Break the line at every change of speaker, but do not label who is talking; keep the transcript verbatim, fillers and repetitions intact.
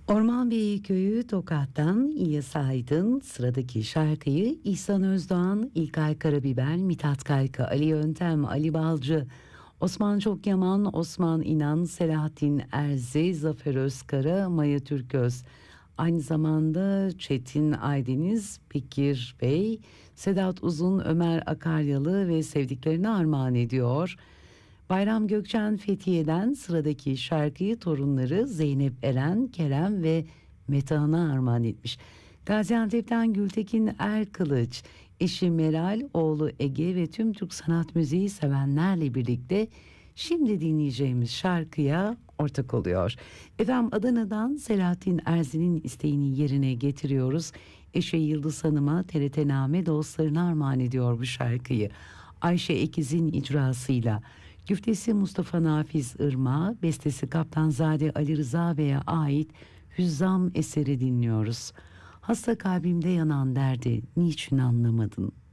Orman Bey Köyü Tokat'tan İlyas Aydın, sıradaki şarkıyı İhsan Özdoğan, İlkay Karabibel, Mithat Kayka, Ali Yöntem, Ali Balcı, Osman Çokyaman, Osman İnan, Selahattin Erzi, Zafer Özkara, Maya Türköz, aynı zamanda Çetin Aydeniz, Bekir Bey, Sedat Uzun, Ömer Akaryalı ve sevdiklerini armağan ediyor. Bayram Gökçen Fethiye'den sıradaki şarkıyı torunları Zeynep Eren, Kerem ve Metehan'a armağan etmiş. Gaziantep'ten Gültekin Erkılıç, eşi Meral, oğlu Ege ve tüm Türk sanat müziği sevenlerle birlikte şimdi dinleyeceğimiz şarkıya ortak oluyor. Efendim, Adana'dan Selahattin Erzi'nin isteğini yerine getiriyoruz. Eşi Yıldız Hanım'a T R T Name dostlarına armağan ediyor bu şarkıyı. Ayşe Ekiz'in icrasıyla. Güftesi Mustafa Nafiz Irma, bestesi Kaptanzade Ali Rıza Bey'e ait Hüzzam eseri dinliyoruz. Hasta kalbimde yanan derdi niçin anlamadın?